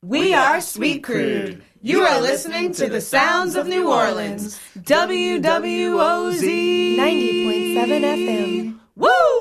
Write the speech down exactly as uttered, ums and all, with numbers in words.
We are Sweet Crude. You are listening to the sounds of New Orleans. W W O Z ninety point seven F M. Woo!